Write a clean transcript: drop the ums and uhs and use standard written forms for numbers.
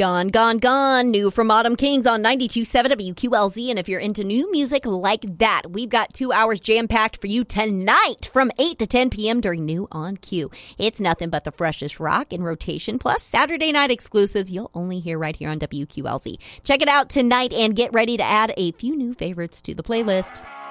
Gone, Gone, Gone, new from Autumn Kings on 92.7 WQLZ. And if you're into new music like that, we've got 2 hours jam-packed for you tonight from 8 to 10 p.m. during New on Q. It's nothing but the freshest rock in rotation, plus Saturday night exclusives you'll only hear right here on WQLZ. Check it out tonight and get ready to add a few new favorites to the playlist.